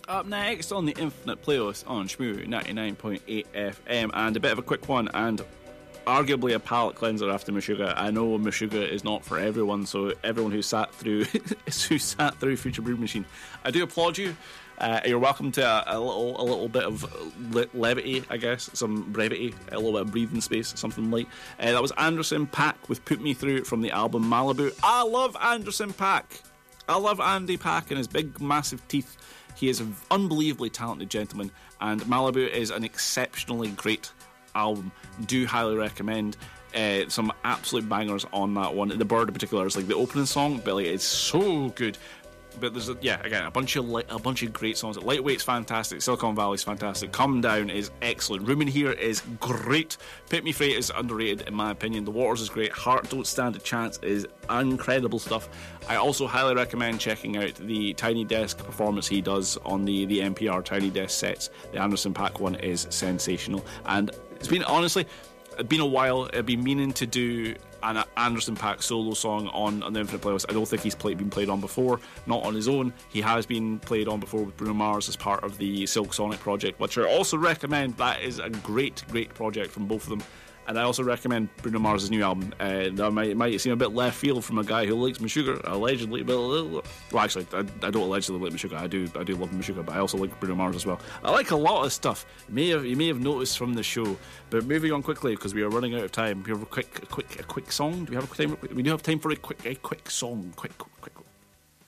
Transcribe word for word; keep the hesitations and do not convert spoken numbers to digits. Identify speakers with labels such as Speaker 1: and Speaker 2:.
Speaker 1: Up next on the Infinite Playlist on Shmoo ninety-nine point eight F M, and a bit of a quick one, and arguably a palate cleanser after Meshuggah. I know Meshuggah is not for everyone, so everyone who sat through who sat through Future Brew Machine, I do applaud you. Uh, you're welcome to a, a little a little bit of le- levity, I guess, some brevity, a little bit of breathing space, something light. Uh, that was Anderson .Paak with Put Me Through from the album Malibu. I love Anderson .Paak. I love Andy Paak and his big, massive teeth. He is an unbelievably talented gentleman, and Malibu is an exceptionally great album. Do highly recommend. Uh, some absolute bangers on that one. The Bird in particular is like the opening song, but like it's so good. But there's a, yeah, again, a bunch of li- a bunch of great songs. Lightweight's fantastic. Silicon Valley's fantastic. Come Down is excellent. Room in Here is great. Pit Me Freight is underrated in my opinion. The Waters is great. Heart Don't Stand a Chance is incredible stuff. I also highly recommend checking out the Tiny Desk performance he does on the, the N P R Tiny Desk sets. The Anderson .Paak one is sensational. And it's been, honestly, it's been a while. I've been meaning to do an Anderson .Paak solo song on, on the Infinite Playlist. I don't think he's played, been played on before, not on his own. He has been played on before with Bruno Mars as part of the Silk Sonic project, which I also recommend. That is a great, great project from both of them. And I also recommend Bruno Mars' new album. Uh, that might, might seem a bit left field from a guy who likes Meshuggah, allegedly. But, well, actually, I, I don't allegedly like Meshuggah. I do, I do love Meshuggah, but I also like Bruno Mars as well. I like a lot of stuff. You may have, you may have noticed from the show. But moving on quickly, because we are running out of time. We have a quick, a quick, a quick song. Do we have a quick time? We do have time for a quick, a quick song. Quick, quick.